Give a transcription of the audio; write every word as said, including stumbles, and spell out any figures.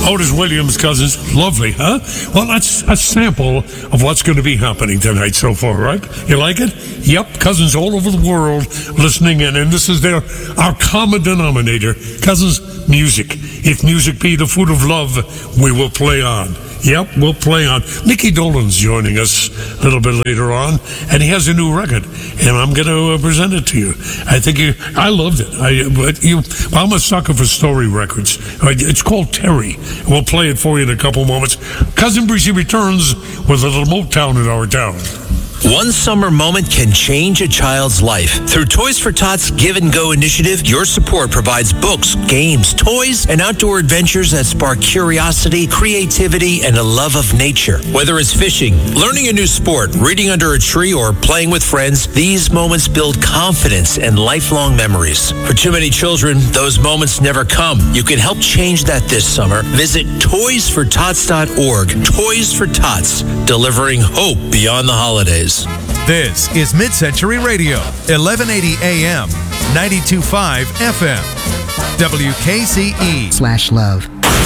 Otis Williams, Cousins. Lovely, huh? Well, that's a sample of what's going to be happening tonight so far, right? You like it? Yep, Cousins all over the world listening in, and this is their our common denominator. Cousins, music. If music be the food of love, we will play on. Yep, we'll play on. Mickey Dolenz joining us a little bit later on, and he has a new record, and I'm going to uh, present it to you. I think you, I loved it. I, but you, I'm a sucker for story records. It's called Terry. We'll play it for you in a couple moments. Cousin Breezy returns with a little Motown in our town. One summer moment can change a child's life. Through Toys for Tots Give and Go initiative, your support provides books, games, toys, and outdoor adventures that spark curiosity, creativity, and a love of nature. Whether it's fishing, learning a new sport, reading under a tree, or playing with friends, these moments build confidence and lifelong memories. For too many children, those moments never come. You can help change that this summer. Visit toys for tots dot org. Toys for Tots, delivering hope beyond the holidays. This is Mid-Century Radio, eleven eighty A M, ninety-two point five F M, W K C E slash love.